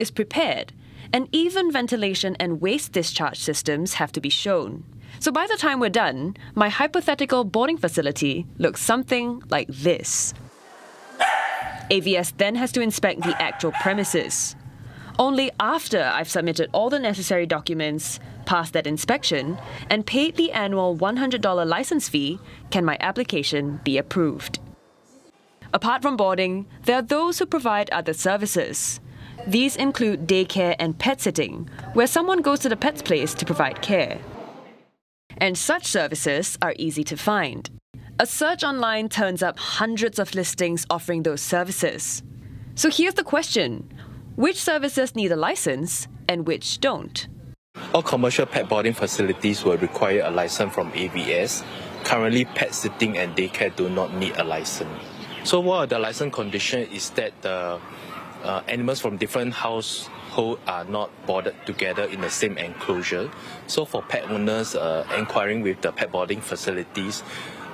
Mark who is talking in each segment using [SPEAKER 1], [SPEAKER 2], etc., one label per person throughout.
[SPEAKER 1] is prepared, and even ventilation and waste discharge systems have to be shown. So by the time we're done, my hypothetical boarding facility looks something like this. AVS then has to inspect the actual premises. Only after I've submitted all the necessary documents, passed that inspection, and paid the annual $100 license fee can my application be approved. Apart from boarding, there are those who provide other services. These include daycare and pet sitting, where someone goes to the pet's place to provide care. And such services are easy to find. A search online turns up hundreds of listings offering those services. So here's the question: which services need a license and which don't?
[SPEAKER 2] All commercial pet boarding facilities will require a license from AVS. Currently, pet sitting and daycare do not need a license. So one of the license conditions is that the animals from different households are not boarded together in the same enclosure. So for pet owners inquiring with the pet boarding facilities,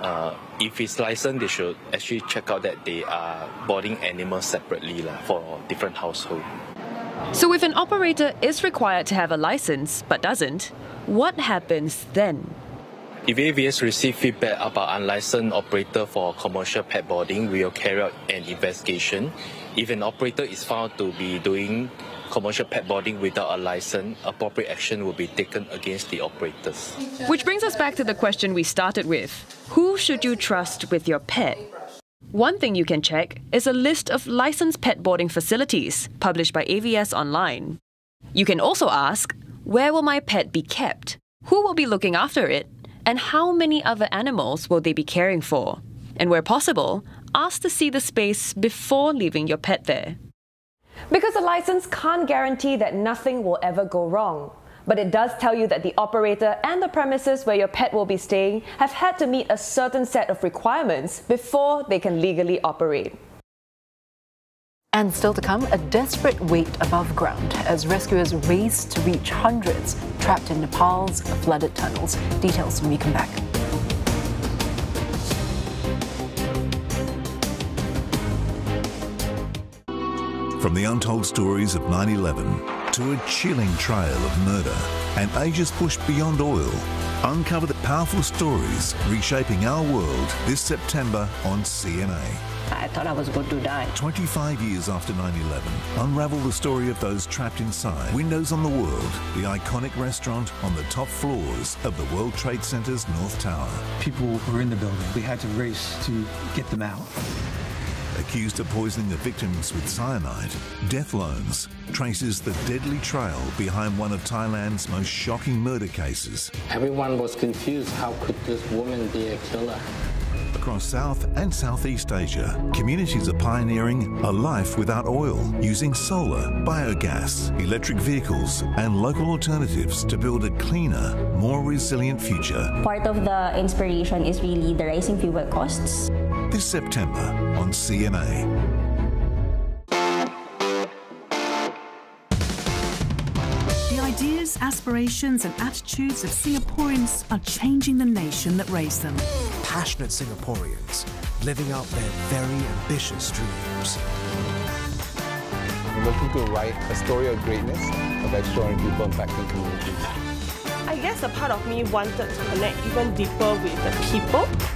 [SPEAKER 2] if it's licensed, they should actually check out that they are boarding animals separately for different households.
[SPEAKER 1] So if an operator is required to have a license but doesn't, what happens then?
[SPEAKER 2] If AVS receive feedback about unlicensed operator for commercial pet boarding, we will carry out an investigation. If an operator is found to be doing commercial pet boarding without a license, appropriate action will be taken against the operators.
[SPEAKER 1] Which brings us back to the question we started with. Who should you trust with your pet? One thing you can check is a list of licensed pet boarding facilities published by AVS online. You can also ask, where will my pet be kept? Who will be looking after it? And how many other animals will they be caring for? And where possible, ask to see the space before leaving your pet there. Because a license can't guarantee that nothing will ever go wrong. But it does tell you that the operator and the premises where your pet will be staying have had to meet a certain set of requirements before they can legally operate.
[SPEAKER 3] And still to come, a desperate wait above ground as rescuers race to reach hundreds trapped in Nepal's flooded tunnels. Details when we come back.
[SPEAKER 4] From the untold stories of 9/11 to a chilling trail of murder and ages pushed beyond oil, uncover the powerful stories reshaping our world this September on CNA.
[SPEAKER 5] I thought I was going to die.
[SPEAKER 4] 25 years after 9/11, unravel the story of those trapped inside Windows on the World, the iconic restaurant on the top floors of the World Trade Center's North Tower.
[SPEAKER 6] People were in the building. We had to race to get them out.
[SPEAKER 4] Accused of poisoning the victims with cyanide, Death Loans traces the deadly trail behind one of Thailand's most shocking murder cases.
[SPEAKER 7] Everyone was confused. How could this woman be a killer?
[SPEAKER 4] Across South and Southeast Asia, communities are pioneering a life without oil, using solar, biogas, electric vehicles and local alternatives to build a cleaner, more resilient future.
[SPEAKER 8] Part of the inspiration is really the rising fuel costs.
[SPEAKER 4] This September on CNA.
[SPEAKER 9] The ideas, aspirations and attitudes of Singaporeans are changing the nation that raised them.
[SPEAKER 10] Passionate Singaporeans living out their very ambitious dreams.
[SPEAKER 11] We're looking to write a story of greatness, of extraordinary people impacting communities.
[SPEAKER 12] I guess a part of me wanted to connect even deeper with the people.